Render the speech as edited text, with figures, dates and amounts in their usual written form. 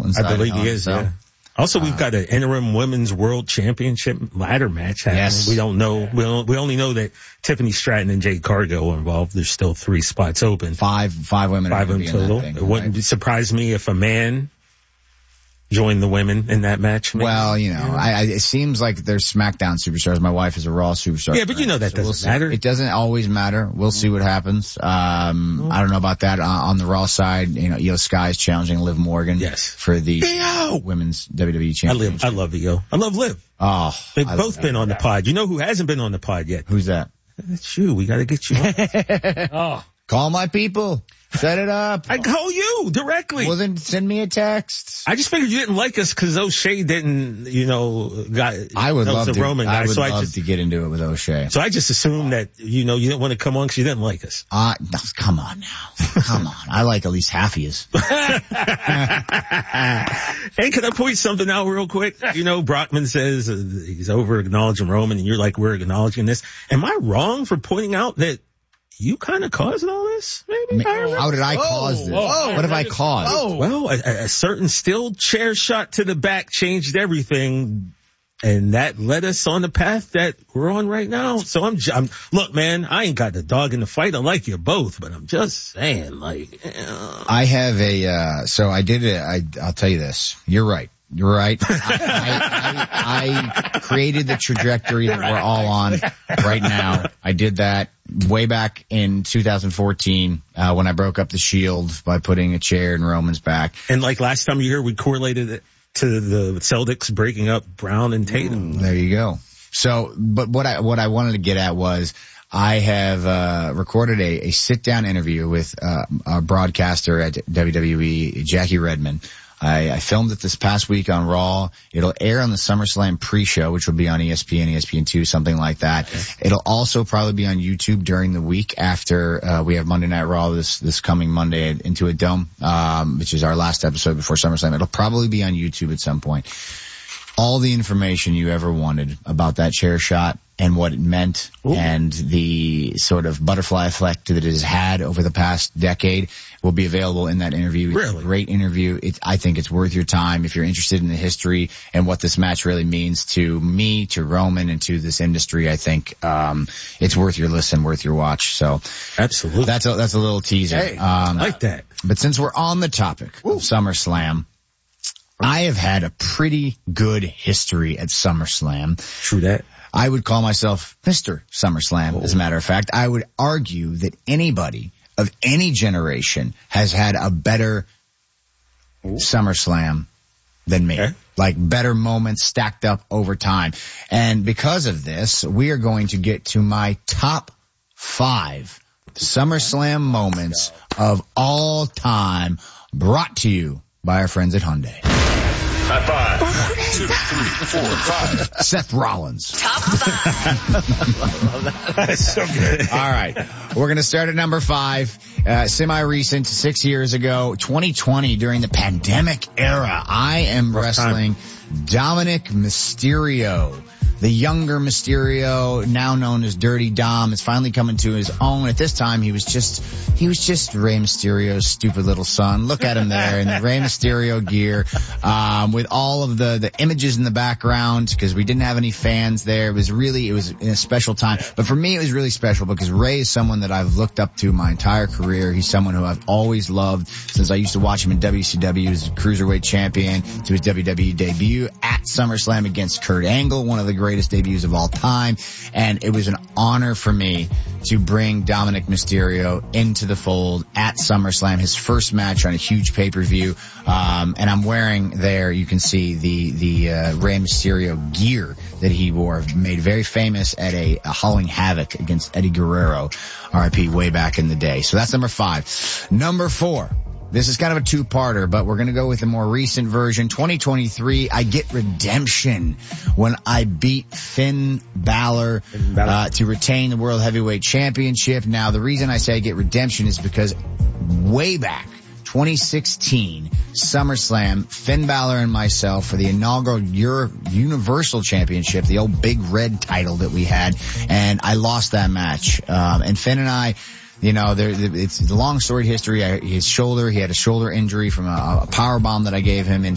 inside. I believe he is, so. yeah. Also, we've got an interim women's world championship ladder match happening. Yes. We don't know. We only know that Tiffany Stratton and Jade Cargill are involved. There's still 3 spots open. Five women. 5 in total. It wouldn't surprise me if a man joined the women in that match. Maybe. Well, it seems like there's SmackDown superstars. My wife is a Raw superstar. Yeah, but you know that doesn't matter. It doesn't always matter. We'll see what happens. I don't know about that. On the Raw side, Io Sky is challenging Liv Morgan. Yes. For the women's WWE championship. I love Io. I love Liv. Oh. They've both been on the pod. You know who hasn't been on the pod yet? Who's that? It's you. We gotta get you on. Oh. Call my people. Set it up. I call you directly. Well, then send me a text. I just figured you didn't like us because O'Shea didn't, I would love to. Roman guy. I would love to get into it with O'Shea. So I just assumed that, you didn't want to come on because you didn't like us. No, come on now. Come on. I like at least half of you. Hey, can I point something out real quick? Brockman says he's over acknowledging Roman and you're like, we're acknowledging this. Am I wrong for pointing out that you kind of caused all this, maybe? How did I cause this? What have I caused? Well, a certain steel chair shot to the back changed everything, and that led us on the path that we're on right now. So I'm look, man, I ain't got the dog in the fight. I like you both, but I'm just saying, I have so I did it. I'll tell you this. You're right. You're right. I created the trajectory that we're all on right now. I did that way back in 2014 when I broke up the Shield by putting a chair in Roman's back. And like last time you heard, we correlated it to the Celtics breaking up Brown and Tatum. There you go. So, but what I wanted to get at was I have recorded a sit-down interview with a broadcaster at WWE, Jackie Redmond. I filmed it this past week on Raw. It'll air on the SummerSlam pre-show, which will be on ESPN, ESPN2, something like that. Okay. It'll also probably be on YouTube during the week after we have Monday Night Raw this coming Monday at Into a Dome, which is our last episode before SummerSlam. It'll probably be on YouTube at some point. All the information you ever wanted about that chair shot and what it meant. Ooh. And the sort of butterfly effect that it has had over the past decade will be available in that interview. Really? It's a great interview. I think it's worth your time if you're interested in the history and what this match really means to me, to Roman, and to this industry. I think it's worth your listen, worth your watch. So absolutely, that's a little teaser. Hey, I like that. But since we're on the topic of SummerSlam, I have had a pretty good history at SummerSlam. True that. I would call myself Mr. SummerSlam, as a matter of fact. I would argue that anybody of any generation has had a better SummerSlam than me. Okay. Like better moments stacked up over time. And because of this, we are going to get to my top 5 SummerSlam moments of all time, brought to you by our friends at Hyundai. High 5. 1, 2, 3, 4, 5. Seth Rollins. Top 5. That's so good. All right. We're going to start at number 5. Semi-recent, 6 years ago, 2020, during the pandemic era. I am wrestling Dominic Mysterio. The younger Mysterio, now known as Dirty Dom, is finally coming to his own. At this time, he was just Rey Mysterio's stupid little son. Look at him there in the Rey Mysterio gear, with all of the images in the background, because we didn't have any fans there. It was in a special time. But for me, it was really special because Rey is someone that I've looked up to my entire career. He's someone who I've always loved since I used to watch him in WCW as a cruiserweight champion to his WWE debut at SummerSlam against Kurt Angle, one of the greatest debuts of all time. And it was an honor for me to bring Dominic Mysterio into the fold at SummerSlam, his first match on a huge pay-per-view. And I'm wearing there, you can see the Rey Mysterio gear that he wore, made very famous at a Halloween Havoc against Eddie Guerrero, RIP, way back in the day. So that's number 5. Number 4. This is kind of a two-parter, but we're going to go with the more recent version. 2023, I get redemption when I beat Finn Balor to retain the World Heavyweight Championship. Now, the reason I say I get redemption is because way back, 2016, SummerSlam, Finn Balor and myself for the inaugural Universal Championship, the old big red title that we had, and I lost that match. And Finn and I, it's a long storied history. He had a shoulder injury from a power bomb that I gave him in